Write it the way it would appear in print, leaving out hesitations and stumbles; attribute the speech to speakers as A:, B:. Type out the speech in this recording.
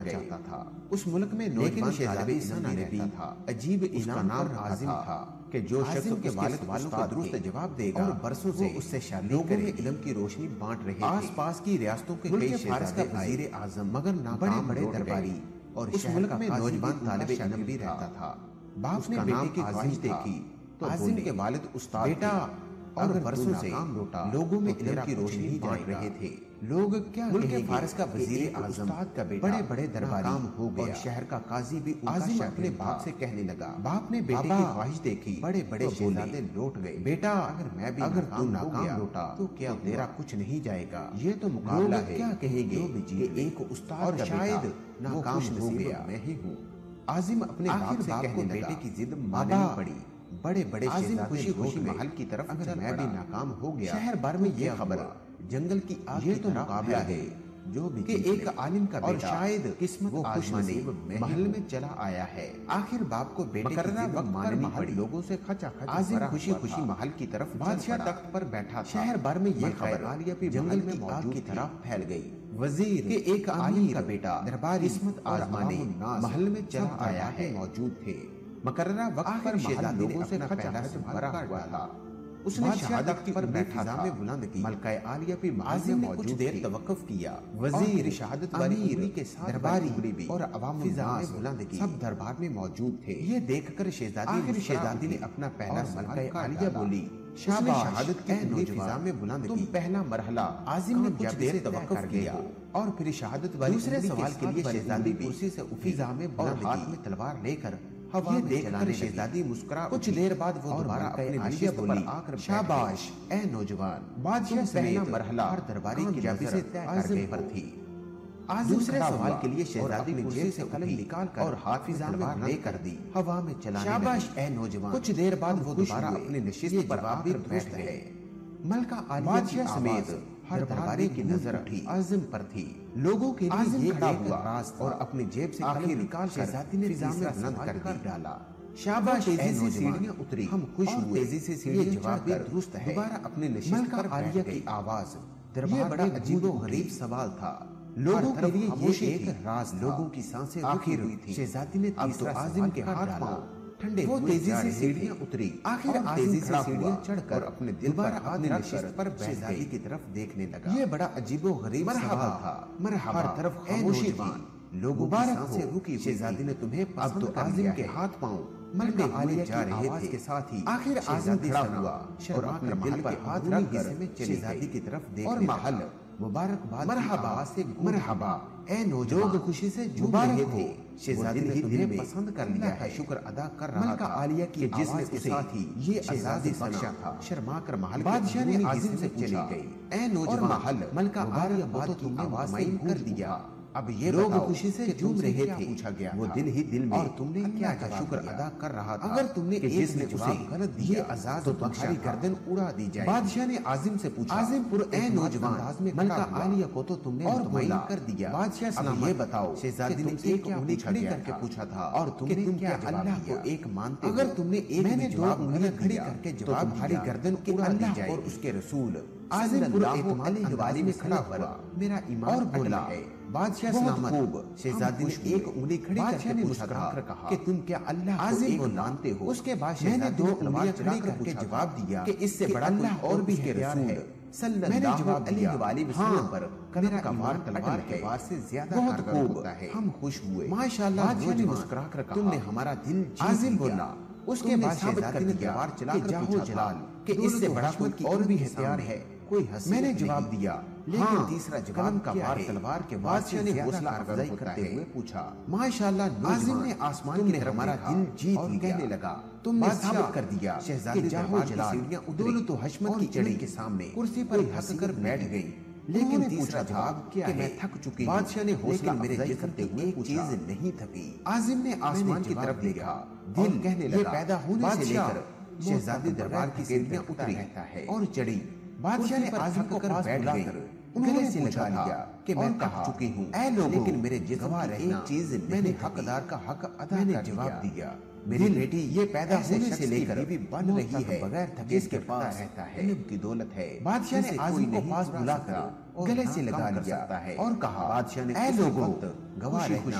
A: چاہتا تھا۔ اس ملک میں نوجوان شہزادی ثنا رہتا تھا، عجیب انعام پر عازم تھا کہ جو شخص کے والد والوں کو درست جواب دے گا اور برسوں سے اس سے شادی کرے، علم کی روشنی بانٹ رہے تھے۔ آس پاس کی ریاستوں کے کئی فارس کا وزیر اعظم مگر ناکام بڑے درباری اور اس ملک میں نوجوان طالب علم بھی رہتا تھا۔ باپ نے بیٹے کی خواہش دیکھی تو عازم کے والد استاد بیٹا اور برسوں سے لوگوں میں علم کی روشنی بانٹ رہے تھے۔ لوگ کیا ملک فارس کا وزیر اعظم کا بیٹا بڑے بڑے درباری ہو گیا اور شہر کا قاضی بھی عازم اپنے باپ سے کہنے لگا۔ باپ نے بیٹے کی خواہش دیکھی، بڑے بڑے شہزادے لوٹ گئے۔ بیٹا اگر تو ناکام لوٹا تو کیا تیرا کچھ نہیں جائے گا؟ یہ تو مقابلہ ہے، کیا کہیں گے کہ ایک استاد اور شاید ناکام ہو گیا میں ہی ہوں۔ عازم اپنے باپ سے کہنے لگا، بیٹے کی ضد ماننی پڑی۔ بڑے بڑے شہزادے خوشی محل کی طرف اگر میں بھی ناکام ہو گیا، شہر بھر میں یہ خبر جنگل کی آگ کی طرح مقابلہ ہے جو بھی کہ ایک عالم کا بیٹا شاید قسمت آزمانے محل میں چلا آیا ہے۔ آخر باپ کو بیٹے کی ضد ماننی پڑی۔ لوگوں سے کھچا کھچا عازم خوشی خوشی محل کی طرف بادشاہ تخت پر بیٹھا تھا۔ شہر بھر میں یہ خبر جنگل کی آگ کی طرح پھیل گئی۔ وزیر کہ ایک عالم کا بیٹا درباری قسمت آزمانے محل میں چلا آیا ہے موجود تھے۔ مقررہ وقت پر شہزادی لوگوں سے پہلا سے بھرا ہوا تھا۔ اس نے شہادت پر بیٹھا تھا، بلند کی ملکہ عالیہ بھی عازم نے کچھ دیر توقف کیا۔ وزیر شہادت والی کے ساتھ درباری اور عوام الناس بلند کی سب دربار میں موجود تھے۔ یہ دیکھ کر شہزادی نے اپنا پہلا ملکہ عالیہ بولی، شہادت کی نوجوان میں بلند کی پہلا مرحلہ۔ عازم نے کچھ دیر توقف کیا اور پھر شہادت والی دوسرے سوال کے لیے شہزادی کرسی سے اٹھی اور ہاتھ میں تلوار لے کر ہوا میں دیکھ کر شہزادی مسکرا۔ کچھ دیر بعد وہ دوبارہ اپنے نشست پر آ کر شاباش اے نوجوان، بادشاہ پہلا مرحلہ ہر درباری کی نظر عازم پر تھی۔ دوسرے سوال کے لیے شہزادی نے جیب سے قلم نکال کر اور ہاتھ میں تلوار لے کر دی، ہوا میں چلانے لگی۔ شاباش اے نوجوان۔ کچھ دیر بعد وہ دوبارہ اپنے نشست پر آ کر بیٹھ گئے۔ ملکہ عالیہ کی آواز ہر درباری کی نظر عازم پر تھی۔ لوگوں کے لیے یہ کھڑا ہوا راز اور اپنی جیب سے قلم نکال کر شہزادی نے تیسرا بلند کر ڈالا۔ شاباش اے نوجوان، اتری ہم خوش ہوئے۔ تیزی سے سیڑھیاں جواب بھی درست ہے، دوبارہ اپنے نشست پر عالیہ کی آواز۔ یہ بڑا عجیب و غریب سوال تھا۔ لوگوں کے لیے یہ ایک راز، لوگوں کی سانسیں رکی ہوئی تھی۔ شہزادی نے تیسرا عازم کے ہاتھ پاؤں ٹھنڈے وہ تیزی سے سیڑھیاں اتری۔ آخر تیزی سے سیڑھیاں چڑھ کر اپنے دل پر اپنے نشست پر شہزادی کی طرف دیکھنے لگا۔ یہ بڑا عجیب و غریب سوال تھا۔ مرحبا، ہر طرف خاموشی تھی، لوگوں کی سانسیں رکی ہوئی۔ شہزادی نے تمہیں اب تو عازم کے ہاتھ پاؤں ملکہ عالیہ کی آواز کے ساتھ ہی آخر عازم کھڑا ہوا اور اپنے دل پر ہاتھ رکھ کر شہزادی کی طرف دیکھنے لگا۔ مبارکباد، مرحبا سے مرحبا اے نوجوان، لوگ خوشی سے جھوم رہے تھے۔ شہزادی نے تمہیں پسند کر لیا ہے، شکر ادا کر رہا تھا۔ ملکہ عالیہ کی جس نے اسے یہ اعزاز بخشا تھا، شرما کر محل بادشاہ نے عازم سے چلی گئی، اے نوجوان، ملکہ عالیہ بات کی آواز سے کر دیا۔ اب یہ لوگ خوشی سے جھوم رہے تھے، پوچھا گیا وہ دل ہی دل میں اور تم نے کیا شکر ادا کر رہا تھا۔ اگر تم نے جس نے اسے غلط دیا اعزاز تو تمہاری گردن اڑا دی جائے۔ بادشاہ نے عازم سے پوچھا، عازم پر اے نوجوان، ملکہ عالیہ کو تو تم نے مطمئن کر دیا۔ بادشاہ سلام یہ بتاؤ، شہزادی نے ایک انگلی کھڑی کر کے پوچھا تھا اور تم نے کیا اللہ کو ایک مانتے ہو؟ اگر تم نے ایک میں نے دو انگلیاں کھڑی کر کے جواب تمہاری گردن اڑا دی جائے اور اس کے رسول عازم پر اعتماد والی میں کھڑا ہوا، میرا ایمان اور بولا ہے بادشاہ سلامت خوب۔ شہزادی نے ایک انگلی کھڑی کر کے پوچھا تھا کہ تم کیا اللہ کو ایک مانتے ہو؟ اس کے بعد میں نے دو انگلیاں کھڑی کر کے جواب دیا کہ اس سے بڑا اللہ اور بھی اختیار ہے۔ میں نے جواب دیا ہاں، پر میرا ایمان تلوار کے وار سے زیادہ کارگر ہوتا ہے۔ ہم خوش ہوئے، ماشاءاللہ۔ بادشاہ نے مسکرا کر کہا تم نے ہمارا دل عازم بولا۔ اس کے بعد شہزادی نے تلوار چلا کر پوچھا جلال کہ اس سے بڑا کوئی اور بھی اختیار ہے؟ کوئی میں نے جواب دیا لیکن تیسرا جواب کا وار تلوار کے بادشاہ نے حوصلہ افزائی کرتے ہوئے پوچھا ماشاءاللہ عازم نے آسمان کی طرف ہمارا دل جیت لیا۔ کہنے لگا تم نے ثابت کر دیا شہزادی جاہو جلال دولت و حشمت کی چڑھی کے سامنے کرسی پر ہنس کر بیٹھ گئی۔ لیکن تیسرا جواب کیا ہے؟ میں تھک چکی ہوں۔ بادشاہ نے حوصلہ افزائی کرتے ہوئے ایک چیز نہیں تھکی۔ عازم نے آسمان کی طرف دیکھا، دل کہنے لگا پیدا ہونے سے لے کر شہزادی دربار کی سیڑھیاں اتری اور چڑھی۔ بادشاہ نے عازم کو پاس بلا کر گلے سے لگا لیا کہ میں تھک چکی ہوں، اے لوگو لیکن میرے جسم کی ایک چیز میں نے حقدار کا حق ادا کر جواب دیا۔ میری بیٹی یہ پیدا ہونے سے لے کر بھی بن رہی ہے بغیر تھکے اس کے پاس رہتا ہے، علم کی دولت ہے۔ بادشاہ نے عازم کو پاس بلا کر گلے سے لگا لیا اور کہا بادشاہ نے اے لوگوں خوشی